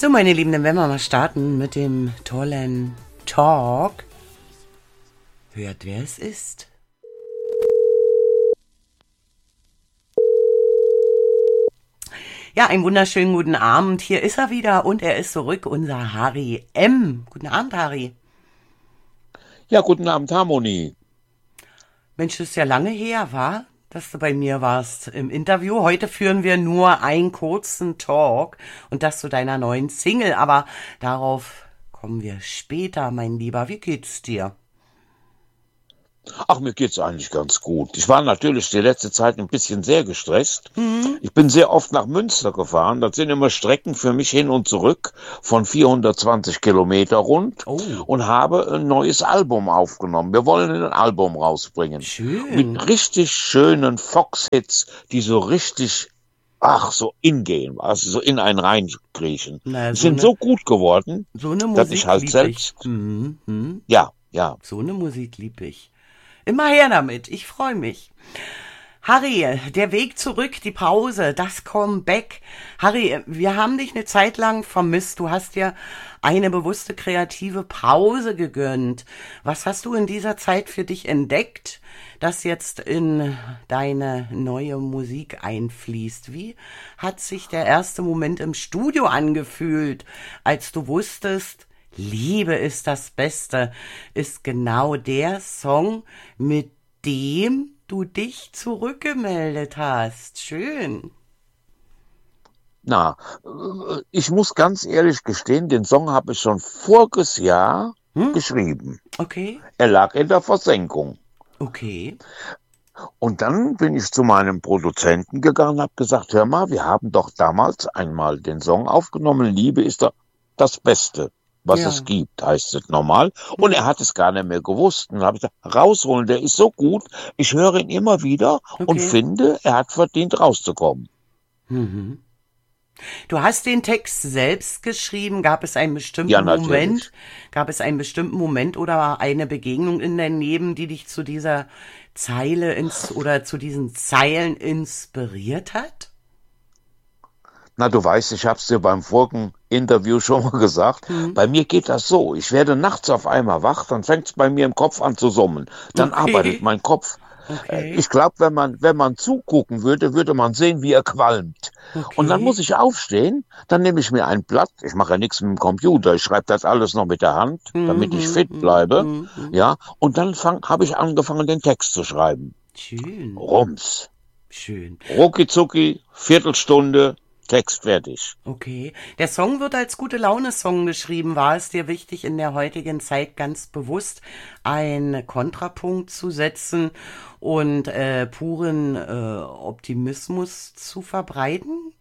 So, meine Lieben, dann werden wir mal starten mit dem tollen Talk. Hört, wer es ist. Ja, einen wunderschönen guten Abend. Hier ist er wieder und er ist zurück, unser Harry M. Guten Abend, Harry. Ja, guten Abend, Harmonie. Mensch, das ist ja lange her, war, dass du bei mir warst im Interview. Heute führen wir nur einen kurzen Talk und das zu deiner neuen Single. Aber darauf kommen wir später, mein Lieber. Wie geht's dir? Ach, mir geht's eigentlich ganz gut. Ich war natürlich die letzte Zeit ein bisschen sehr gestresst. Ich bin sehr oft nach Münster gefahren. Das sind immer Strecken für mich hin und zurück von 420 Kilometer rund Oh, und habe ein neues Album aufgenommen. Wir wollen ein Album rausbringen schön. mit richtig schönen Fox-Hits, die so richtig, so ingehen, also so in einen reinkriechen. Na, Die sind so gut geworden, so eine dass ich Musik halt lieb ich. selbst, ja, So eine Musik lieb ich. Immer her damit, ich freue mich. Harry, der Weg zurück, die Pause, das Comeback. Harry, wir haben dich eine Zeit lang vermisst. Du hast dir eine bewusste kreative Pause gegönnt. Was hast du in dieser Zeit für dich entdeckt, das jetzt in deine neue Musik einfließt? Wie hat sich der erste Moment im Studio angefühlt, als du wusstest, Liebe ist das Beste, ist genau der Song, mit dem du dich zurückgemeldet hast. Schön. Ich muss ganz ehrlich gestehen, den Song habe ich schon voriges Jahr Hm? geschrieben. Okay, Er lag in der Versenkung. okay. Und dann bin ich zu meinem Produzenten gegangen und habe gesagt, hör mal, wir haben doch damals einmal den Song aufgenommen, Liebe ist doch das Beste, was es Ja, gibt, heißt es normal. Und er hat es gar nicht mehr gewusst. Und dann habe ich gesagt, rausholen, der ist so gut, ich höre ihn immer wieder und okay. finde, er hat verdient rauszukommen. Mhm. Du hast den Text selbst geschrieben. Gab es einen Ja, bestimmten natürlich. Moment? Gab es einen bestimmten Moment oder eine Begegnung in deinem Leben, die dich zu dieser Zeile oder zu diesen Zeilen inspiriert hat? Na, du weißt, ich habe es dir beim vorigen Interview schon mal gesagt. Hm? Bei mir geht das so. Ich werde nachts auf einmal wach, dann fängt es bei mir im Kopf an zu summen. Dann arbeitet Okay, mein Kopf. okay, Ich glaube, wenn man zugucken würde, würde man sehen, wie er qualmt. Und dann muss okay. ich aufstehen, dann nehme ich mir ein Blatt. Ich mache ja nichts mit dem Computer. Ich schreibe das alles noch mit der Hand, damit ich fit bleibe. Mhm. Ja, und dann habe ich angefangen, den Text zu schreiben. Schön, Rums. schön. Rucki zucki, Viertelstunde, Text fertig. Okay. Der Song wird als Gute-Laune-Song geschrieben. War es dir wichtig, in der heutigen Zeit ganz bewusst einen Kontrapunkt zu setzen und puren Optimismus zu verbreiten?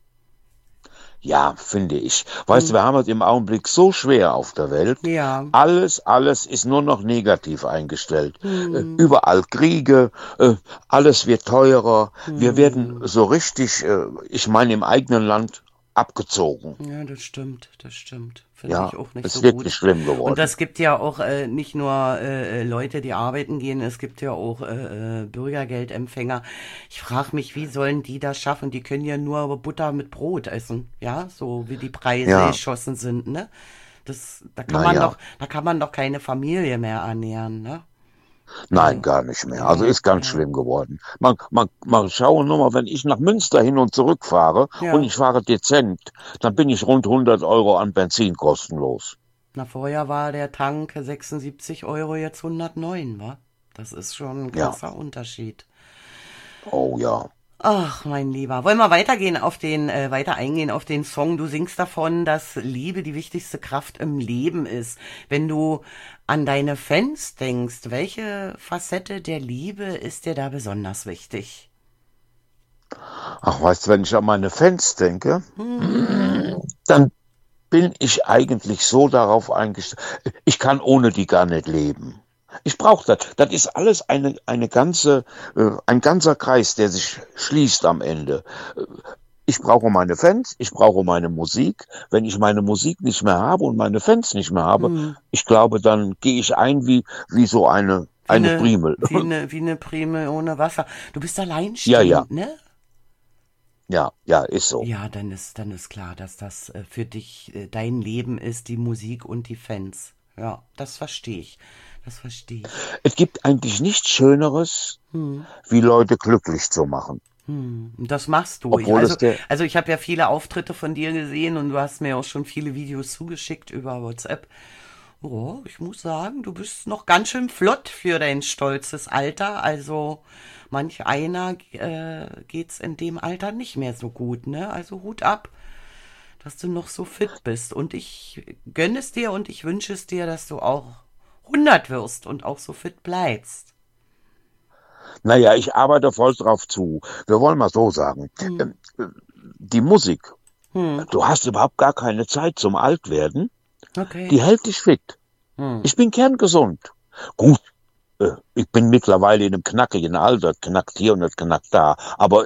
Ja, finde ich. Weißt du, Hm. wir haben es im Augenblick so schwer auf der Welt. Ja. Alles ist nur noch negativ eingestellt. Hm. Überall Kriege, alles wird teurer. Wir werden Hm. so richtig, ich meine, im eigenen Land abgezogen. Ja, das stimmt, das stimmt. Finde Ja, ich auch nicht ist so wirklich gut. schlimm Und geworden. das gibt ja auch nicht nur Leute, die arbeiten gehen, es gibt ja auch Bürgergeldempfänger. Ich frage mich, wie sollen die das schaffen? Die können ja nur Butter mit Brot essen, ja, so wie die Preise Ja, geschossen sind, ne? naja, Da kann man doch keine Familie mehr ernähren, ne? nein, Also, gar nicht mehr. Also nee, ist ganz nee. schlimm geworden. Man schaue nur mal, wenn ich nach Münster hin und zurück fahre und Ja, ich fahre dezent, dann bin ich rund 100 € an Benzin kostenlos. na vorher war der Tank 76 €, jetzt 109, wa? Das ist schon ein Ja, krasser Unterschied. oh ja. Ach, mein Lieber. Wollen wir weiter eingehen auf den Song? Du singst davon, dass Liebe die wichtigste Kraft im Leben ist. Wenn du an deine Fans denkst, welche Facette der Liebe ist dir da besonders wichtig? Ach, weißt du, wenn ich an meine Fans denke, Hm, dann bin ich eigentlich so darauf eingestellt. Ich kann ohne die gar nicht leben. Ich brauche das. Das ist alles ein ganzer Kreis, der sich schließt am Ende. Ich brauche meine Fans, ich brauche meine Musik. Wenn ich meine Musik nicht mehr habe und meine Fans nicht mehr habe, hm. ich glaube, dann gehe ich ein wie so Wie eine Primel. wie eine Primel ohne Wasser. Du bist Ja, ja. alleinstehend, ne? Ja, ist so. Ja, dann ist klar, dass das für dich dein Leben ist, die Musik und die Fans. Ja, das verstehe ich. Das verstehe ich. Es gibt eigentlich nichts Schöneres, wie Leute glücklich zu machen. Und das machst du. Obwohl es der, Also ich habe ja viele Auftritte von dir gesehen und du hast mir auch schon viele Videos zugeschickt über WhatsApp. Oh, ich muss sagen, du bist noch ganz schön flott für dein stolzes Alter. Also manch einer geht's in dem Alter nicht mehr so gut, ne? Also Hut ab, dass du noch so fit bist. Und ich gönne es dir und ich wünsche es dir, dass du auch 100 wirst und auch so fit bleibst. naja, ich arbeite voll drauf zu. Wir wollen mal so sagen, die Musik, Hm, du hast überhaupt gar keine Zeit zum Altwerden, okay. die hält dich fit. Hm. Ich bin kerngesund. Gut, ich bin mittlerweile in einem knackigen Alter, knackt hier und das knackt da, aber